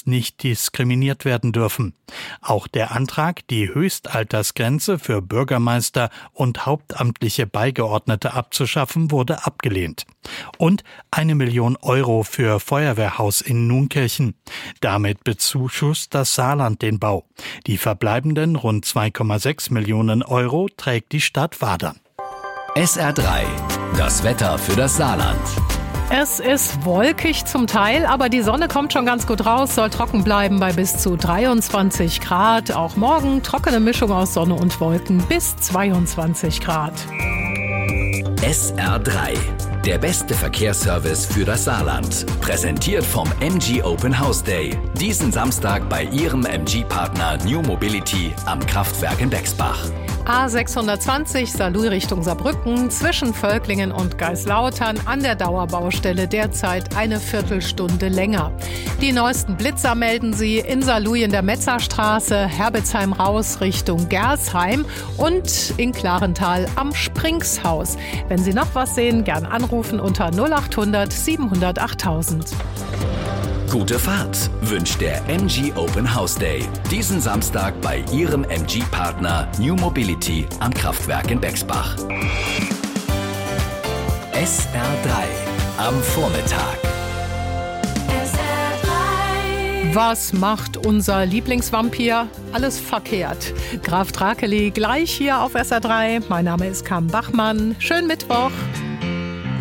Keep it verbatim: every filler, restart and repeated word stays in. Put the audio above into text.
nicht diskriminiert werden dürfen. Auch der Antrag, die Höchstaltersgrenze für Bürgermeister und hauptamtliche Beigeordnete abzuschaffen, wurde abgelehnt. Und eine Million Euro für Feuerwehrhaus in Nunkirchen. Damit bezuschusst das Saarland den Bau. Die verbleibenden rund zwei Komma sechs Millionen Euro trägt die Stadt Wadern. S R drei, das Wetter für das Saarland. Es ist wolkig zum Teil, aber die Sonne kommt schon ganz gut raus, soll trocken bleiben bei bis zu dreiundzwanzig Grad. Auch morgen trockene Mischung aus Sonne und Wolken bis zweiundzwanzig Grad. S R drei, der beste Verkehrsservice für das Saarland. Präsentiert vom M G Open House Day. Diesen Samstag bei Ihrem M G-Partner New Mobility am Kraftwerk in Bexbach. A sechshundertzwanzig Saarlouis Richtung Saarbrücken zwischen Völklingen und Geislautern an der Dauerbaustelle derzeit eine Viertelstunde länger. Die neuesten Blitzer melden Sie in Saarlouis in der Metzerstraße, Herbetsheim raus Richtung Gersheim und in Klarental am Springshaus. Wenn Sie noch was sehen, gern anrufen unter null acht hundert siebenhundert achttausend. Gute Fahrt wünscht der M G Open House Day. Diesen Samstag bei Ihrem M G-Partner New Mobility am Kraftwerk in Bexbach. S R drei am Vormittag. Was macht unser Lieblingsvampir? Alles verkehrt. Graf Drakeli gleich hier auf S R drei. Mein Name ist Carmen Bachmann. Schönen Mittwoch.